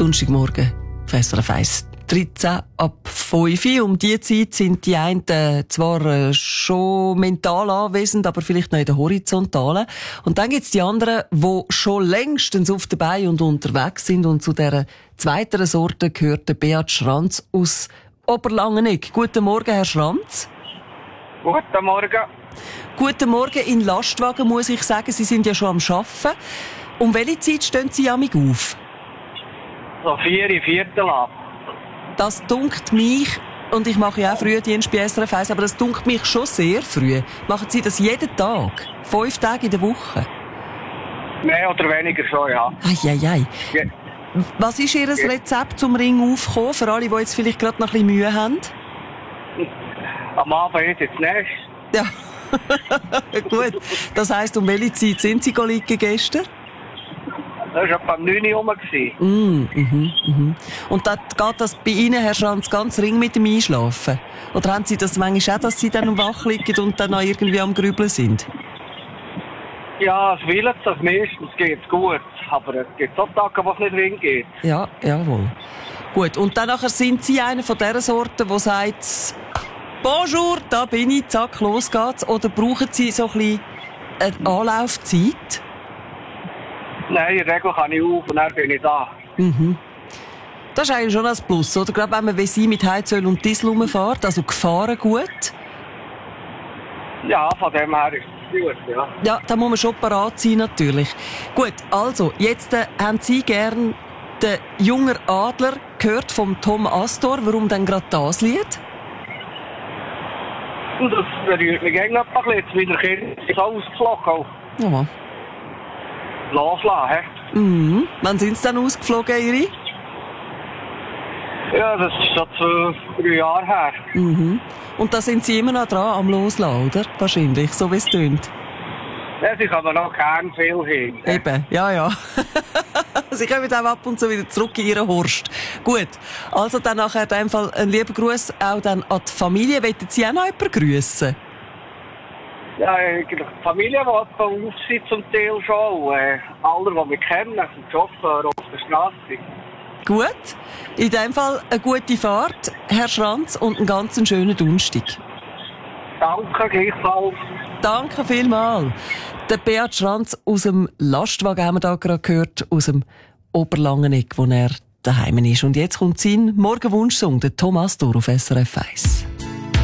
Donnerstagmorgen, SRF 1, 13 ab 5 Uhr. Um diese Zeit sind die einen zwar schon mental anwesend, aber vielleicht noch in der Horizontalen. Und dann gibt's die anderen, die schon längstens auf der Beine und unterwegs sind. Und zu dieser zweiten Sorte gehört der Beat Schranz aus Oberlangenegg. Guten Morgen, Herr Schranz. Guten Morgen. Guten Morgen in Lastwagen, muss ich sagen. Sie sind ja schon am Arbeiten. Um welche Zeit stehen Sie amig auf? So 4, Viertel ab. Das dunkt mich, und ich mache ja auch Frühdienst bei SRF 1, aber das dunkt mich schon sehr früh. Machen Sie das jeden Tag? 5 Tage in der Woche? Mehr oder weniger schon, ja. Eieiei. Ja. Was ist Ihr Rezept zum Ring aufkommen, für alle, die jetzt vielleicht gerade noch ein bisschen Mühe haben? Am Abend ist jetzt Nest. Ja, gut. Das heisst, um welche Zeit sind Sie liegen gestern? Das war etwa um 9 Uhr rum. Und da geht das bei Ihnen, Herr Schranz, ganz Ring mit dem Einschlafen? Oder haben Sie das manchmal auch, dass Sie dann wach liegen und dann noch irgendwie am Grübeln sind? Ja, es will das meistens geht gut. Aber es gibt auch Tage, wo es nicht reingeht. Ja, jawohl. Gut, und dann nachher sind Sie einer von dieser Sorte, die sagt, Bonjour, da bin ich, zack, los geht's. Oder brauchen Sie so ein bisschen eine Anlaufzeit? Nein, in der Regel kann ich auf und dann bin ich da. Das ist eigentlich schon ein Plus, oder? Gerade wenn man wie Sie mit Heizöl und Diesel rumfährt, also gefahren gut. Ja, von dem her ist es gut, ja. Ja, da muss man schon parat sein, natürlich. Gut, also, jetzt haben Sie gern den Junger Adler gehört vom Tom Astor. Warum denn gerade das Lied? Und das berührt mich eigentlich noch ein bisschen. Jetzt wieder Kind ist ausgeflogen. Ja. Loslassen, hä? Wann sind Sie dann ausgeflogen, Iri? Ja, das ist schon 2, 3 Jahre her. Und da sind Sie immer noch dran am Loslassen, oder? Wahrscheinlich, so wie es tönt. Ja, sie kann noch gern viel hin. Eben, ja. Sie kommen auch ab und zu wieder zurück in Ihren Horst. Gut, also dann nachher in dem Fall ein lieber Gruß auch dann an die Familie. Wollen Sie auch noch jemanden grüssen? Ja, eigentlich die Familie, die auf sind zum Teil schon. Alle, die wir kennen, vom Chauffeur auf der Straße. Gut, in dem Fall eine gute Fahrt, Herr Schranz, und einen ganz schönen Donnerstag. Danke, gleichfalls. Danke vielmals. Der Beat Schranz aus dem Lastwagen haben wir da gerade gehört, aus dem Oberlangenegg, wo er daheim ist. Und jetzt kommt sein Morgenwunschsong, der Tom Astor auf SRF 1.